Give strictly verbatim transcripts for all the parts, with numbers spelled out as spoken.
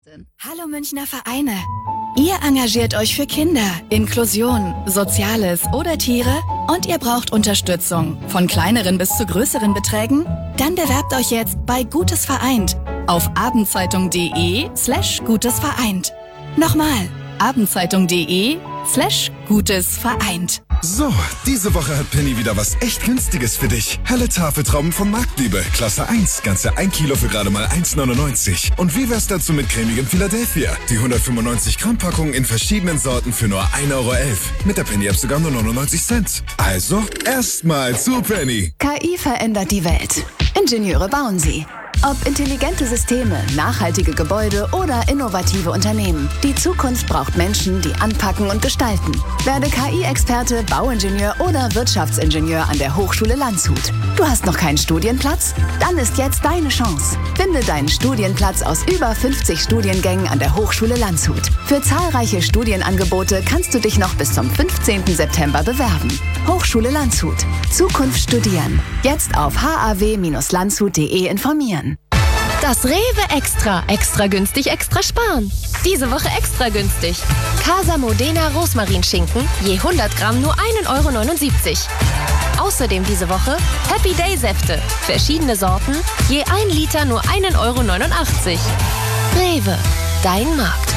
Hallo Münchner Vereine. Ihr engagiert euch für Kinder, Inklusion, Soziales oder Tiere und ihr braucht Unterstützung von kleineren bis zu größeren Beträgen? Dann bewerbt euch jetzt bei Gutes Vereint auf abendzeitung.de slash Gutes Vereint. Nochmal, abendzeitung.de slash Gutes Vereint. So, diese Woche hat Penny wieder was echt Günstiges für dich. Helle Tafeltrauben von Marktliebe, Klasse eins, ganze ein Kilo für gerade mal eins neunundneunzig. Und wie wär's dazu mit cremigem Philadelphia? Die hundertfünfundneunzig Gramm Packung in verschiedenen Sorten für nur ein Euro elf. Mit der Penny-App sogar nur neunundneunzig Cent. Also, erstmal zu Penny. K I verändert die Welt. Ingenieure bauen sie. Ob intelligente Systeme, nachhaltige Gebäude oder innovative Unternehmen. Die Zukunft braucht Menschen, die anpacken und gestalten. Werde K I-Experte, Bauingenieur oder Wirtschaftsingenieur an der Hochschule Landshut. Du hast noch keinen Studienplatz? Dann ist jetzt deine Chance. Finde deinen Studienplatz aus über fünfzig Studiengängen an der Hochschule Landshut. Für zahlreiche Studienangebote kannst du dich noch bis zum fünfzehnten September bewerben. Hochschule Landshut. Zukunft studieren. Jetzt auf h a w Bindestrich landshut punkt de informieren. Das Rewe Extra. Extra günstig, extra sparen. Diese Woche extra günstig. Casa Modena Rosmarinschinken, je hundert Gramm nur ein Euro neunundsiebzig. Außerdem diese Woche Happy Day Säfte. Verschiedene Sorten, je ein Liter nur ein Euro neunundachtzig. Rewe, dein Markt.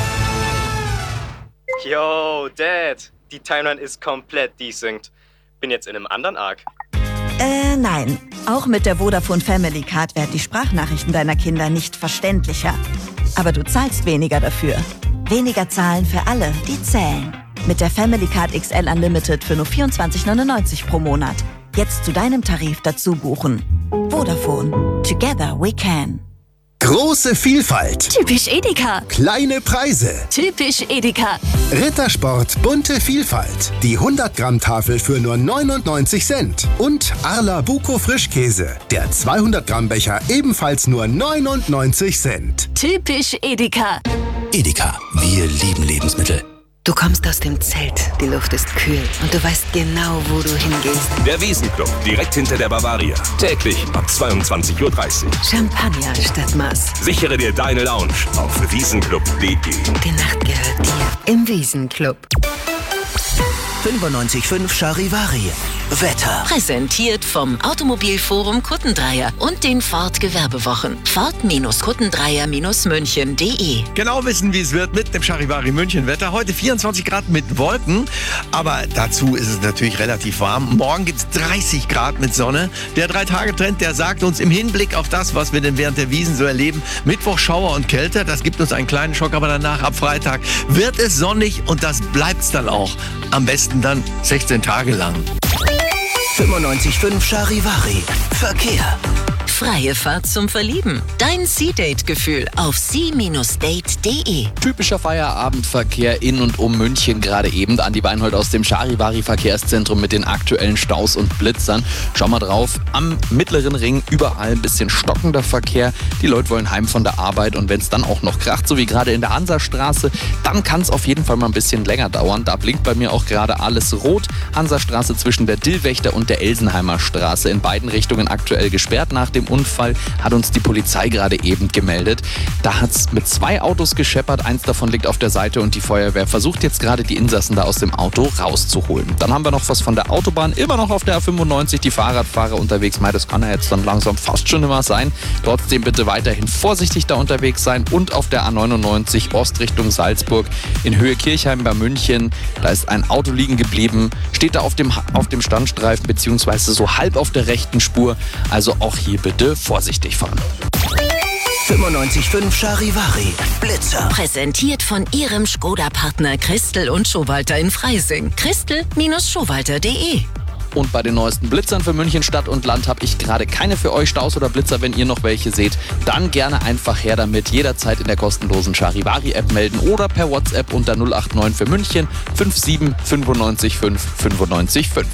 Yo, Dad. Die Timeline ist komplett desynced. Bin jetzt in einem anderen Arc. Äh, nein. Auch mit der Vodafone Family Card werden die Sprachnachrichten deiner Kinder nicht verständlicher. Aber du zahlst weniger dafür. Weniger zahlen für alle, die zählen. Mit der Family Card X L Unlimited für nur vierundzwanzig neunundneunzig pro Monat. Jetzt zu deinem Tarif dazu buchen. Vodafone. Together we can. Große Vielfalt. Typisch Edeka. Kleine Preise. Typisch Edeka. Rittersport bunte Vielfalt. Die hundert Gramm Tafel für nur neunundneunzig Cent. Und Arla Buko Frischkäse. Der zweihundert Gramm Becher ebenfalls nur neunundneunzig Cent. Typisch Edeka. Edeka, wir lieben Lebensmittel. Du kommst aus dem Zelt, die Luft ist kühl und du weißt genau, wo du hingehst. Der Wiesenclub, direkt hinter der Bavaria. Täglich ab zweiundzwanzig Uhr dreißig. Champagner statt Maß. Sichere dir deine Lounge auf wiesenclub punkt de. Die Nacht gehört dir im Wiesenclub. fünfundneunzig Komma fünf Charivari. Wetter. Präsentiert vom Automobilforum Kuttendreier und den Ford Gewerbewochen. Ford Kuttendreier München punkt de. Genau wissen, wie es wird mit dem Charivari München Wetter. Heute vierundzwanzig Grad mit Wolken, aber dazu ist es natürlich relativ warm. Morgen gibt es dreißig Grad mit Sonne. Der Drei-Tage-Trend, der sagt uns im Hinblick auf das, was wir denn während der Wiesn so erleben, Mittwoch Schauer und Kälte. Das gibt uns einen kleinen Schock, aber danach ab Freitag wird es sonnig und das bleibt's dann auch. Am besten dann sechzehn Tage lang. fünfundneunzig Komma fünf Charivari. Verkehr. Freie Fahrt zum Verlieben. Dein Sea-Date-Gefühl auf sea Bindestrich date punkt de. Typischer Feierabendverkehr in und um München gerade eben. Andi Weinhold aus dem Charivari Verkehrszentrum mit den aktuellen Staus und Blitzern. Schau mal drauf, am Mittleren Ring überall ein bisschen stockender Verkehr. Die Leute wollen heim von der Arbeit und wenn es dann auch noch kracht, so wie gerade in der Hansastraße, dann kann es auf jeden Fall mal ein bisschen länger dauern. Da blinkt bei mir auch gerade alles rot. Hansastraße zwischen der Dillwächter und der Elsenheimer Straße in beiden Richtungen aktuell gesperrt nach dem Unfall, hat uns die Polizei gerade eben gemeldet. Da hat es mit zwei Autos gescheppert, eins davon liegt auf der Seite und die Feuerwehr versucht jetzt gerade die Insassen da aus dem Auto rauszuholen. Dann haben wir noch was von der Autobahn, immer noch auf der A fünfundneunzig, die Fahrradfahrer unterwegs. Mei, das kann ja jetzt dann langsam fast schon immer sein. Trotzdem bitte weiterhin vorsichtig da unterwegs sein und auf der A neunundneunzig Ost Richtung Salzburg in Höhe Kirchheim bei München. Da ist ein Auto liegen geblieben, steht da auf dem, auf dem Standstreifen beziehungsweise so halb auf der rechten Spur. Also auch hier bitte vorsichtig fahren. fünfundneunzig Komma fünf Charivari. Blitzer. Präsentiert von Ihrem Skoda-Partner Christel und Schowalter in Freising. Christel Schowalter punkt de. Und bei den neuesten Blitzern für München Stadt und Land habe ich gerade keine für euch. Staus oder Blitzer, wenn ihr noch welche seht, dann gerne einfach her damit. Jederzeit in der kostenlosen Charivari-App melden oder per WhatsApp unter null acht neun für München fünf sieben fünfundneunzig fünf fünfundneunzig fünf.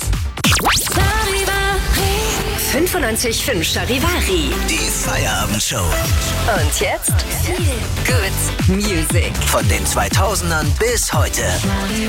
fünfundneunzig Komma fünf Charivari. Die Feierabendshow. Und jetzt Good Music. Von den zweitausendern bis heute.